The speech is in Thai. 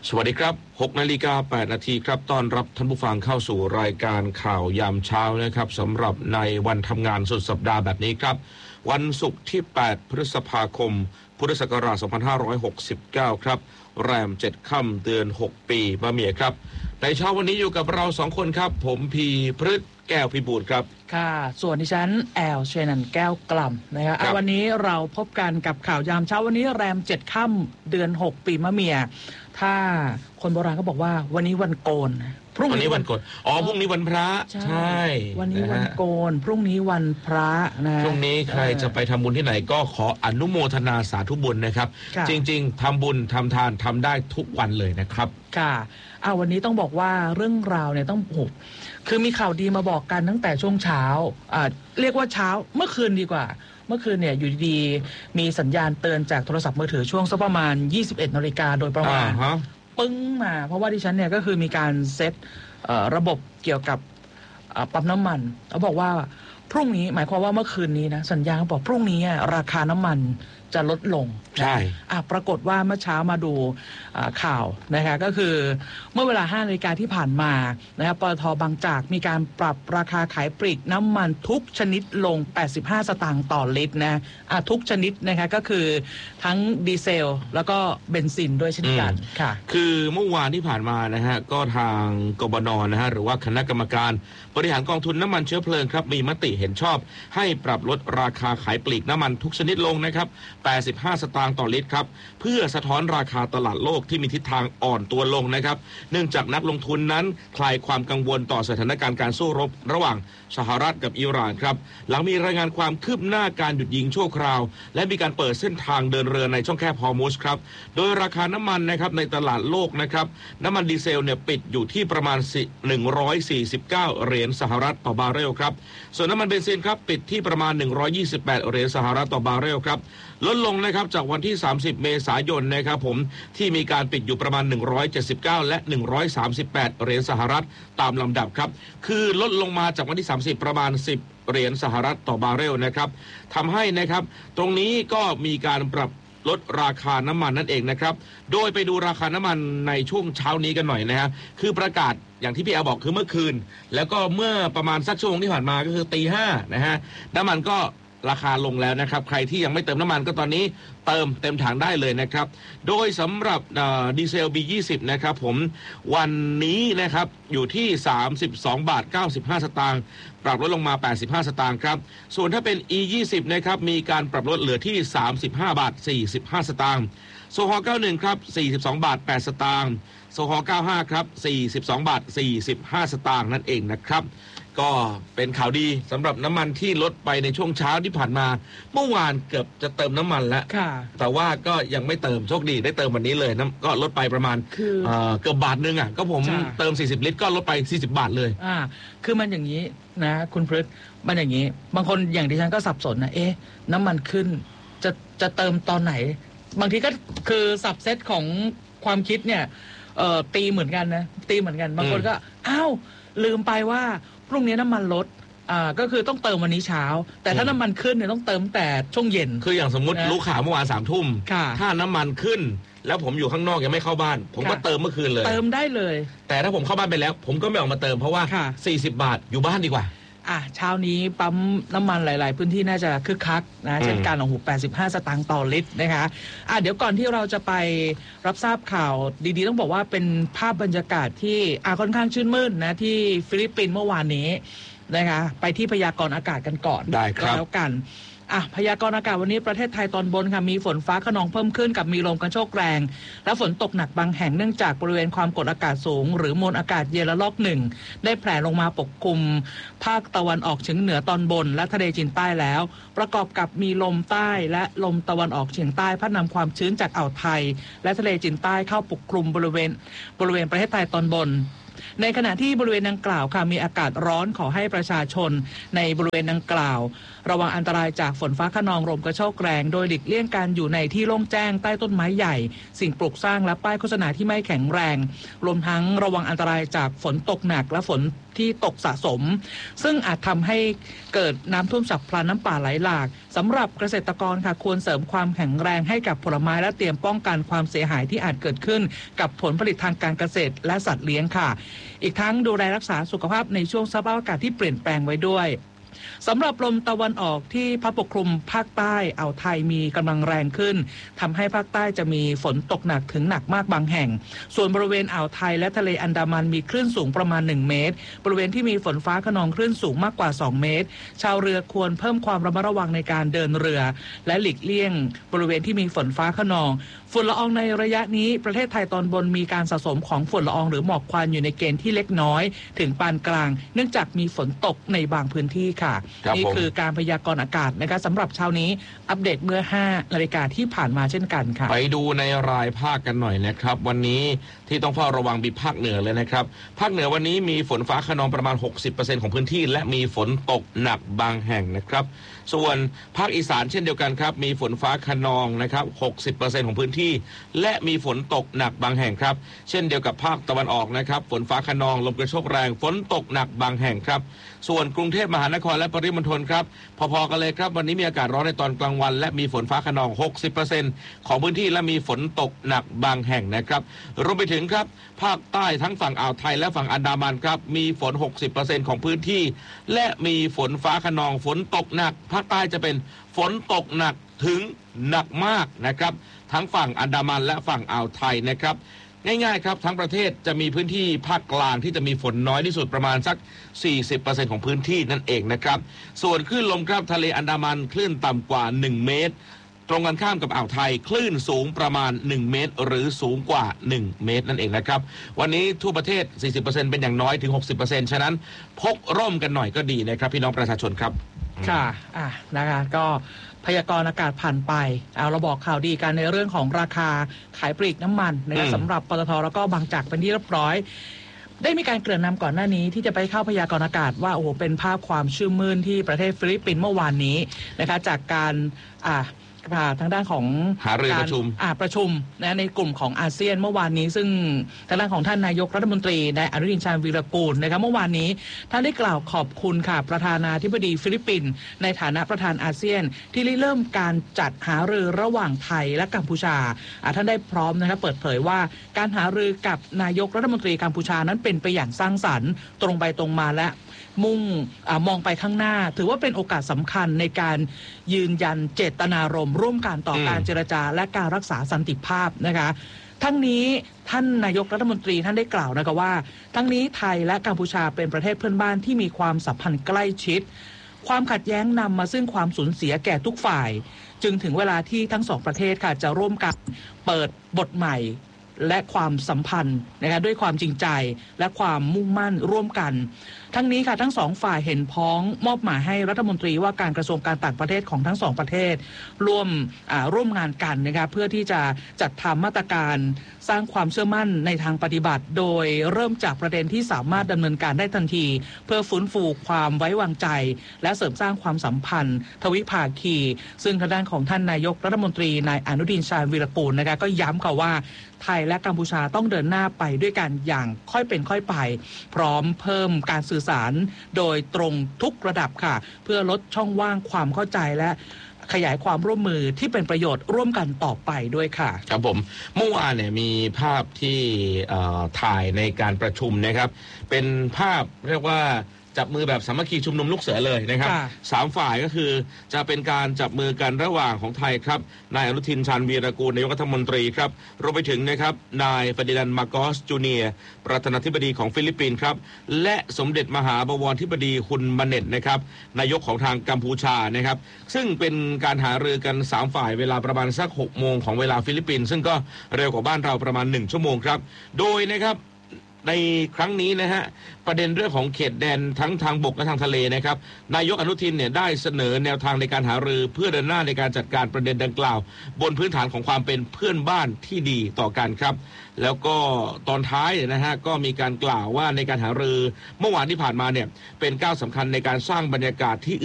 สวัสดีครับ6 นาฬิกา 8 นาทีครับต้อนรับท่านผู้ฟังเข้าสู่รายการข่าวยามเช้านะครับสำหรับในวันทำงานสุดสัปดาห์แบบนี้ครับวันศุกร์ที่8พฤษภาคมพุทธศักราช2569ครับแรม7ค่ำเดือน6ปีมะเมียครับในเช้าวันนี้อยู่กับเรา2คนครับผมพีพฤษแก้วพิบูลครับค่ะส่วนดิฉันแอลเชนันแก้วกล่ำนะครับวันนี้เราพบกันกับข่าวยามเช้าวันนี้แรม7ค่ำเดือน6ปีมะเมียถ้าคนโบราณก็บอกว่าวันนี้วันโกนพรุ่งนี้วันโกนพรุ่งนี้วันพระใช่วันนี้วันโกนพรุ่งนี้วันพระนะช่วงนี้ใครจะไปทำบุญที่ไหนก็ขออนุโมทนาสาธุบุญนะครับจริงๆทำบุญทำทานทำได้ทุกวันเลยนะครับค่ะวันนี้ต้องบอกว่าเรื่องราวเนี่ยต้องคือมีข่าวดีมาบอกกันตั้งแต่ช่วงเช้าเรียกว่าเช้าเมื่อคืนดีกว่าเมื่อคืนเนี่ยอยู่ดีๆมีสัญญาณเตือนจากโทรศัพท์มือถือช่วงสักประมาณ 21 นาฬิกาโดยประมาณปึ้งมาเพราะว่าดิฉันเนี่ยก็คือมีการเซตระบบเกี่ยวกับปั๊มน้ำมันเขาบอกว่าพรุ่งนี้หมายความว่าเมื่อคืนนี้นะสัญญาณเขาบอกพรุ่งนี้ราคาน้ำมันจะลดลงใช่ปรากฏว่าเมื่อเช้ามาดูข่าวนะคะก็คือเมื่อเวลา 5 นาฬิกาที่ผ่านมานะครับปตท.บางจากมีการปรับราคาขายปลีกน้ำมันทุกชนิดลง85 สตางค์ต่อลิตรนะทุกชนิดนะคะก็คือทั้งดีเซลแล้วก็เบนซินด้วยเช่นกันค่ะคือเมื่อวานที่ผ่านมานะฮะก็ทางกบน.นะฮะหรือว่าคณะกรรมการบริหารกองทุนน้ำมันเชื้อเพลิงครับมีมติเห็นชอบให้ปรับลดราคาขายปลีกน้ำมันทุกชนิดลงนะครับ85 สตางค์ต่อลิตรครับเพื่อสะท้อนราคาตลาดโลกที่มีทิศทางอ่อนตัวลงนะครับเนื่องจากนักลงทุนนั้นคลายความกังวลต่อสถานการณ์การสู้รบระหว่างสหรัฐกับอิหร่านครับหลังมีรายงานความคืบหน้าการหยุดยิงชั่วคราวและมีการเปิดเส้นทางเดินเรือในช่องแคบฮอร์มุซครับโดยราคาน้ำมันนะครับในตลาดโลกนะครับน้ำมันดีเซลเนี่ยปิดอยู่ที่ประมาณ149 เหรียญสหรัฐต่อบาร์เรลครับส่วนน้ำมันเบนซินครับปิดที่ประมาณ128 เหรียญสหรัฐต่อบาร์เรลครับลดลงนะครับจากวันที่30 เมษายนนะครับผมที่มีการปิดอยู่ประมาณ179และ138 เหรียญสหรัฐตามลำดับครับคือลดลงมาจากวันที่30ประมาณ10 เหรียญสหรัฐต่อบาร์เรลนะครับทำให้นะครับตรงนี้ก็มีการปรับลดราคาน้ำมันนั่นเองนะครับโดยไปดูราคาน้ำมันในช่วงเช้านี้กันหน่อยนะฮะคือประกาศอย่างที่พี่แอลบอกคือเมื่อคืนแล้วก็เมื่อประมาณสักชั่วโมงที่ผ่านมาก็คือตี 5นะฮะน้ำมันก็ราคาลงแล้วนะครับใครที่ยังไม่เติมน้ำมันก็ตอนนี้เติมเต็มถังได้เลยนะครับโดยสำหรับดีเซล B20 นะครับผมวันนี้นะครับอยู่ที่32 บาท 95 สตางค์ปรับลดลงมา85 สตางค์ครับส่วนถ้าเป็น E20 นะครับมีการปรับลดเหลือที่35 บาท 45 สตางค์โซฮอล์91ครับ42 บาท 8 สตางค์โซฮอล์95ครับ42 บาท 45 สตางค์นั่นเองนะครับก็เป็นข่าวดีสำหรับน้ำมันที่ลดไปในช่วงเช้าที่ผ่านมาเมื่อวานเกือบจะเติมน้ำมันแล้วแต่ว่าก็ยังไม่เติมโชคดีได้เติมวันนี้เลยก็ลดไปประมาณเกือบบาทนึงก็ผมเติม40 ลิตรก็ลดไป40 บาทเลยคือมันอย่างนี้นะคุณพฤษมันอย่างนี้บางคนอย่างดิฉันก็สับสนนะน้ำมันขึ้นจะเติมตอนไหนบางทีก็คือสับเซตของความคิดเนี่ยตีเหมือนกันนะตีเหมือนกันบางคนก็ลืมไปว่าพรุ่งนี้น้ำมันลดก็คือต้องเติมวันนี้เช้าแต่ถ้าน้ำมันขึ้นเนี่ยต้องเติมแต่ช่วงเย็นคืออย่างสมมติลูกข่าวเมื่อวาน3 ทุ่มถ้าน้ำมันขึ้นแล้วผมอยู่ข้างนอกยังไม่เข้าบ้านผมก็เติมเมื่อคืนเลยเติมได้เลยแต่ถ้าผมเข้าบ้านไปแล้วผมก็ไม่ออกมาเติมเพราะว่า40 บาทอยู่บ้านดีกว่าเช้านี้ปั๊มน้ำมันหลายๆพื้นที่น่าจะคึกคักนะเช่นกันของ85 สตางค์ต่อลิตรนะคะเดี๋ยวก่อนที่เราจะไปรับทราบข่าวดีๆต้องบอกว่าเป็นภาพบรรยากาศที่ค่อนข้างชื่นมื่นนะที่ฟิลิปปินส์เมื่อวานนี้นะคะไปที่พยากรณ์อากาศกันก่อนได้ครับแล้วกันพยากรณ์อากาศวันนี้ประเทศไทยตอนบนค่ะมีฝนฟ้าคะนองเพิ่มขึ้นกับมีลมกระโชกแรงและฝนตกหนักบางแห่งเนื่องจากบริเวณความกดอากาศสูงหรือมวลอากาศเย็นระลอก1ได้แผ่ลงมาปกคลุมภาคตะวันออกเฉียงเหนือตอนบนและทะเลจีนใต้แล้วประกอบกับมีลมใต้และลมตะวันออกเฉียงใต้พัดนำความชื้นจากอ่าวไทยและทะเลจีนใต้เข้าปกคลุมบริเวณประเทศไทยตอนบนในขณะที่บริเวณดังกล่าวค่ะมีอากาศร้อนขอให้ประชาชนในบริเวณดังกล่าวระวังอันตรายจากฝนฟ้าคะนองลมกระโชกแรงโดยหลีกเลี่ยงการอยู่ในที่โล่งแจ้งใต้ต้นไม้ใหญ่สิ่งปลูกสร้างและป้ายโฆษณาที่ไม่แข็งแรงรวมทั้งระวังอันตรายจากฝนตกหนักและฝนที่ตกสะสมซึ่งอาจทำให้เกิดน้ำท่วมฉับพลันน้ำป่าไหลหลากสำหรับเกษตรกรค่ะควรเสริมความแข็งแรงให้กับผลไม้และเตรียมป้องกันความเสียหายที่อาจเกิดขึ้นกับผลผลิตทางการเกษตรและสัตว์เลี้ยงค่ะอีกทั้งดูแลรักษาสุขภาพในช่วงสภาพอากาศที่เปลี่ยนแปลงไว้ด้วยสำหรับลมตะวันออกที่พัดปกคลุมภาคใต้อ่าวไทยมีกำลังแรงขึ้นทำให้ภาคใต้จะมีฝนตกหนักถึงหนักมากบางแห่งส่วนบริเวณอ่าวไทยและทะเลอันดามันมีคลื่นสูงประมาณ1เมตรบริเวณที่มีฝนฟ้าคะนองคลื่นสูงมากกว่า2เมตรชาวเรือควรเพิ่มความระมัดระวังในการเดินเรือและหลีกเลี่ยงบริเวณที่มีฝนฟ้าคะนองฝุ่นละอองในระยะนี้ประเทศไทยตอนบนมีการสะสมของฝุ่นละอองหรือหมอกควันอยู่ในเกณฑ์ที่เล็กน้อยถึงปานกลางเนื่องจากมีฝนตกในบางพื้นที่ค่ะนี่คือการพยากรณ์อากาศนะคะสำหรับเช้านี้อัปเดตเมื่อ 5 นาฬิกาที่ผ่านมาเช่นกันค่ะไปดูในรายภาคกันหน่อยนะครับวันนี้ที่ต้องเฝ้าระวังมีภาคเหนือเลยนะครับภาคเหนือวันนี้มีฝนฟ้าคะนองประมาณ 60% ของพื้นที่และมีฝนตกหนักบางแห่งนะครับส่วนภาคอีสานเช่นเดียวกันครับมีฝนฟ้าคะนองนะครับ 60% ของพื้นที่และมีฝนตกหนักบางแห่งครับเช่นเดียวกับภาคตะวันออกนะครับฝนฟ้าคะนองลมกระโชกแรงฝนตกหนักบางแห่งครับส่วนกรุงเทพมหานครและปริมณฑลครับพอๆกันเลยครับวันนี้มีอากาศร้อนในตอนกลางวันและมีฝนฟ้าคะนอง 60% ของพื้นที่และมีฝนตกหนักบางแห่งนะครับรวมไปถึงครับภาคใต้ทั้งฝั่งอ่าวไทยและฝั่งอันดามันครับมีฝน 60% ของพื้นที่และมีฝนฟ้าคะนองฝนตกหนักภาคใต้จะเป็นฝนตกหนักถึงหนักมากนะครับทั้งฝั่งอันดามันและฝั่งอ่าวไทยนะครับง่ายๆครับทั้งประเทศจะมีพื้นที่ภาคกลางที่จะมีฝนน้อยที่สุดประมาณสัก 40% ของพื้นที่นั่นเองนะครับส่วนคลื่นลมครับทะเลอันดามันคลื่นต่ำกว่า1เมตรตรงกันข้ามกับอ่าวไทยคลื่นสูงประมาณ1เมตรหรือสูงกว่า1เมตรนั่นเองนะครับวันนี้ทั่วประเทศ 40% เป็นอย่างน้อยถึง 60% ฉะนั้นพกร่มกันหน่อยก็ดีนะครับพี่น้องประชาชนครับค่ะนะคะก็พยากรณ์อากาศผ่านไปเราบอกข่าวดีกันในเรื่องของราคาขายปลีกน้ำมันนะคะสำหรับปตท.แล้วก็บางจากเป็นที่เรียบร้อยได้มีการเกริ่นนำก่อนหน้านี้ที่จะไปเข้าพยากรณ์อากาศว่าโอ้โหเป็นภาพความชื่นมื่นที่ประเทศฟิลิปปินส์เมื่อวานนี้นะคะจากการทางด้านของหารือประชุมนะในกลุ่มของอาเซียนเมื่อวานนี้ซึ่งทางด้านของท่านนายกรัฐมนตรีนายอนุทินชาญวีรกูลนะครับเมื่อวานนี้ท่านได้กล่าวขอบคุณค่ะประธานาธิบดีฟิลิปปินส์ในฐานะประธานอาเซียนที่เริ่มการจัดหารือระหว่างไทยและกัมพูชาท่านได้พร้อมนะครับเปิดเผยว่าการหารือกับนายกรัฐมนตรีกัมพูชานั้นเป็นไปอย่างสร้างสรรค์ตรงไปตรงมาและมองไปข้างหน้าถือว่าเป็นโอกาสสำคัญในการยืนยันเจตนารมณ์ร่วมกันต่อการเจรจาและการรักษาสันติภาพนะคะทั้งนี้ท่านนายกรัฐมนตรีท่านได้กล่าวนะคะว่าทั้งนี้ไทยและกัมพูชาเป็นประเทศเพื่อนบ้านที่มีความสัมพันธ์ใกล้ชิดความขัดแย้งนำมาซึ่งความสูญเสียแก่ทุกฝ่ายจึงถึงเวลาที่ทั้งสองประเทศค่ะจะร่วมกันเปิดบทใหม่และความสัมพันธ์นะคะด้วยความจริงใจและความมุ่งมั่นร่วมกันทั้งนี้ค่ะทั้งสองฝ่ายเห็นพ้องมอบหมายให้รัฐมนตรีว่าการกระทรวงการต่างประเทศของทั้งสองประเทศร่วมงานกันนะคะเพื่อที่จะจัดทำมาตรการสร้างความเชื่อมั่นในทางปฏิบัติโดยเริ่มจากประเด็นที่สามารถดำเนินการได้ทันทีเพื่อฟื้นฟูความไว้วางใจและเสริมสร้างความสัมพันธ์ทวิภาคีซึ่งทางด้านของท่านนายกรัฐมนตรีนายอนุทินชาญวีรกูลนะคะก็ย้ำค่ะว่าไทยและกัมพูชาต้องเดินหน้าไปด้วยกันอย่างค่อยเป็นค่อยไปพร้อมเพิ่มการสื่อสารโดยตรงทุกระดับค่ะเพื่อลดช่องว่างความเข้าใจและขยายความร่วมมือที่เป็นประโยชน์ร่วมกันต่อไปด้วยค่ะครับผมเมื่อวานเนี่ยมีภาพที่ถ่ายในการประชุมนะครับเป็นภาพเรียกว่าจับมือแบบสามัคคีชุมนุมลูกเสือเลยนะครับ3ฝ่ายก็คือจะเป็นการจับมือกันระหว่างของไทยครับนายอนุทินชาญวีรกูลนายกรัฐมนตรีครับรวมไปถึงนะครับนายเฟร์ดินานด์มาโกสจูเนียร์ประธานาธิบดีของฟิลิปปินส์ครับและสมเด็จมหาบวรธิบดีฮุนมาเน็ตนะครับนายกของทางกัมพูชานะครับซึ่งเป็นการหารือกัน3ฝ่ายเวลาประมาณสัก 6 โมงของเวลาฟิลิปปินส์ซึ่งก็เร็วกว่าบ้านเราประมาณ1 ชั่วโมงครับโดยนะครับในครั้งนี้นะฮะประเด็นเรื่องของเขตแดนทั้งทางบกและทางทะเลนะครับนายกอนุทินเนี่ยได้เสนอแนวทางในการหารือเพื่อเดินหน้าในการจัดการประเด็นดังกล่าวบนพื้นฐานของความเป็นเพื่อนบ้านที่ดีต่อกันครับแล้วก็ตอนท้ายนะฮะก็มีการกล่าวว่าในการหารือเมื่อวานที่ผ่านมาเนี่ยเป็นก้าวสำคัญในการสร้างบรรยากาศที่